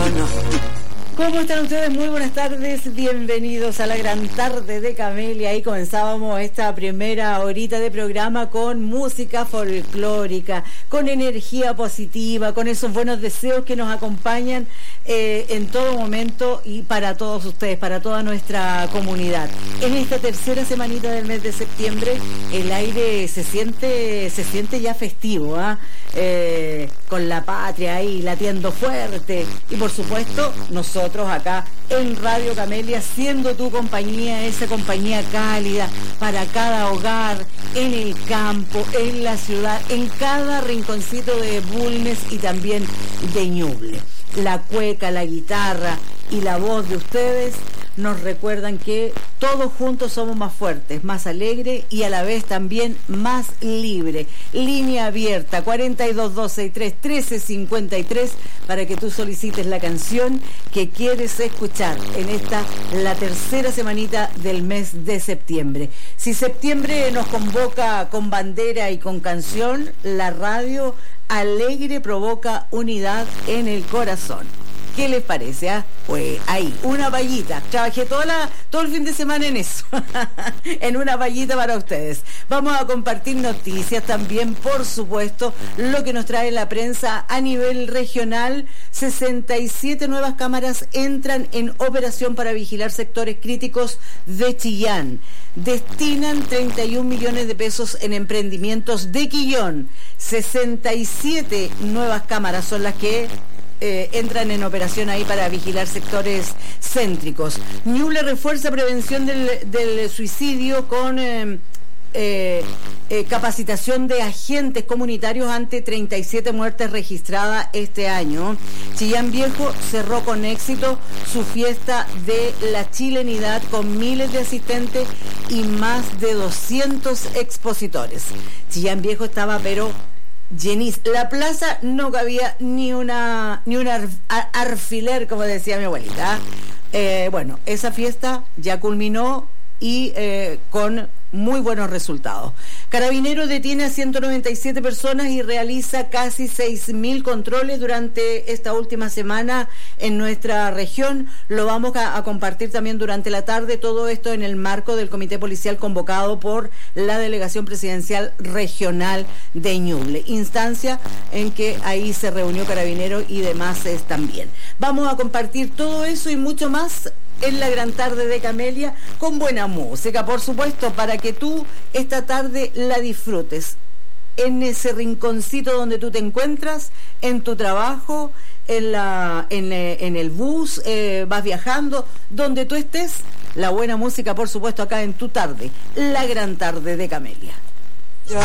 no. ¿Cómo están ustedes? Muy buenas tardes, bienvenidos a la gran tarde de Camelia. Ahí comenzábamos esta primera horita de programa con música folclórica, con energía positiva, con esos buenos deseos que nos acompañan en todo momento y para todos ustedes, para toda nuestra comunidad. En esta tercera semanita del mes de septiembre, el aire se siente ya festivo, con la patria ahí latiendo fuerte y por supuesto nosotros acá en Radio Camelia siendo tu compañía, esa compañía cálida para cada hogar, en el campo, en la ciudad, en cada rinconcito de Bulnes y también de Ñuble. La cueca, la guitarra y la voz de ustedes nos recuerdan que todos juntos somos más fuertes, más alegres y a la vez también más libres. Línea abierta 42-263-1353 para que tú solicites la canción que quieres escuchar en la tercera semanita del mes de septiembre. Si septiembre nos convoca con bandera y con canción, la radio alegre provoca unidad en el corazón. ¿Qué les parece? Pues ahí, una vallita. Trabajé todo el fin de semana en eso. En una vallita para ustedes. Vamos a compartir noticias también, por supuesto, lo que nos trae la prensa a nivel regional. 67 nuevas cámaras entran en operación para vigilar sectores críticos de Chillán. Destinan 31 millones de pesos en emprendimientos de Quillón. 67 nuevas cámaras son las que entran en operación ahí para vigilar sectores céntricos. Ñuble refuerza prevención del suicidio con capacitación de agentes comunitarios ante 37 muertes registradas este año. Chillán Viejo cerró con éxito su fiesta de la chilenidad con miles de asistentes y más de 200 expositores. Chillán Viejo estaba pero llenísimo. La plaza no cabía ni un alfiler, como decía mi abuelita. Bueno, esa fiesta ya culminó y con muy buenos resultados. Carabineros detiene a 197 personas y realiza casi 6.000 controles durante esta última semana en nuestra región. Lo vamos a compartir también durante la tarde, todo esto en el marco del comité policial convocado por la Delegación Presidencial Regional de Ñuble, instancia en que ahí se reunió Carabineros y demás también. Vamos a compartir todo eso y mucho más en la gran tarde de Camelia con buena música, por supuesto, para que tú esta tarde la disfrutes en ese rinconcito donde tú te encuentras, en tu trabajo, en el bus, vas viajando, donde tú estés, la buena música, por supuesto, acá en tu tarde, la gran tarde de Camelia.